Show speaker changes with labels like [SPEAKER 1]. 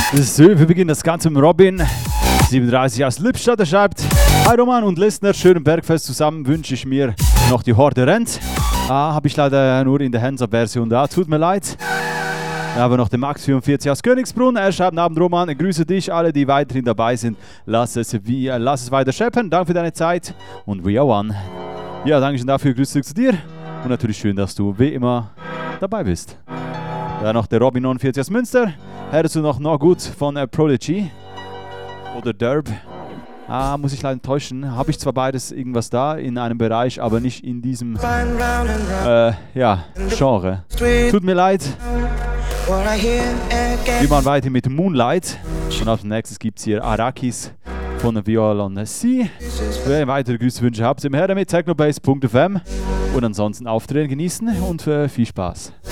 [SPEAKER 1] So, wir beginnen das Ganze mit Robin, 37 aus Lippstadt. Er schreibt: Hi Roman und Listener, schönen Bergfest zusammen wünsche ich mir noch die Horde rennt. Habe ich leider nur in der Hands-Up-Version da, tut mir leid. Dann haben wir noch den Max 44 aus Königsbrunn. Er schreibt: Abend Roman, grüße dich, alle die weiterhin dabei sind. Lass es weiter scheppern. Danke für deine Zeit und we are one. Ja, danke schön dafür, Grüße zu dir und natürlich schön, dass du wie immer dabei bist. Dann noch der Robin 49 aus Münster. Hörst du noch No Good von Prodigy oder Derb? Muss ich leider enttäuschen. Habe ich zwar beides irgendwas da in einem Bereich, aber nicht in diesem Genre. Tut mir leid. Wir machen weiter mit Moonlight. Und als nächstes gibt es hier Arakis von Violon C. Wer weitere Grüßwünsche habt, immer her damit, technobase.fm. Und ansonsten Auftreten genießen und viel Spaß.